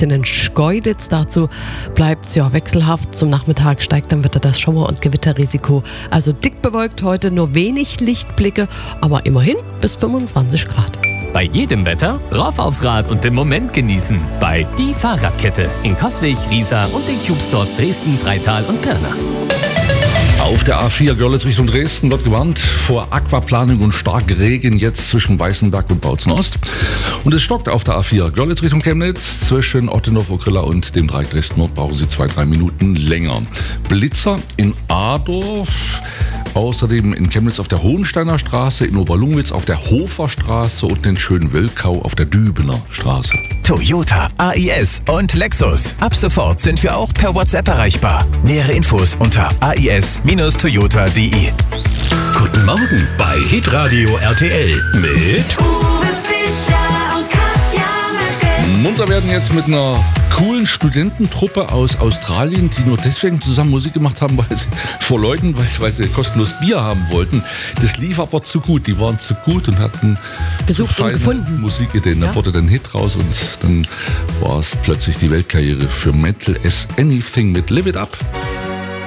bisschen in Schkeuditz. Dazu bleibt es ja wechselhaft. Zum Nachmittag steigt dann wieder das Schauer- und Gewitterrisiko. Also dick bewölkt heute, nur wenig Lichtblicke, aber immerhin bis 25 Grad. Bei jedem Wetter rauf aufs Rad und den Moment genießen. Bei Die Fahrradkette in Coswig, Riesa und den Cube Stores Dresden, Freital und Pirna. Auf der A4 Görlitz Richtung Dresden wird gewarnt vor Aquaplaning und Starkregen jetzt zwischen Weißenberg und Bautzen-Ost. Und es stockt auf der A4 Görlitz Richtung Chemnitz. Zwischen Ottenhof-Okrilla und dem Dreieck Dresden-Nord brauchen Sie 2-3 Minuten länger. Blitzer in Adorf. Außerdem in Chemnitz auf der Hohensteiner Straße, in Oberlungwitz auf der Hofer Straße und in Schönwölkau auf der Dübener Straße. Toyota, AIS und Lexus. Ab sofort sind wir auch per WhatsApp erreichbar. Nähere Infos unter ais-toyota.de. Guten Morgen bei Hitradio RTL mit Uwe Fischer und Katja Merkel. Munter werden jetzt mit einer coolen Studententruppe aus Australien, die nur deswegen zusammen Musik gemacht haben, weil sie vor Leuten, weil sie kostenlos Bier haben wollten. Das lief aber zu gut. Die waren zu gut und hatten Gesucht und gefunden. Musikideen. Da wurde dann ein Hit raus und dann war es plötzlich die Weltkarriere für Metal as Anything mit Live It Up.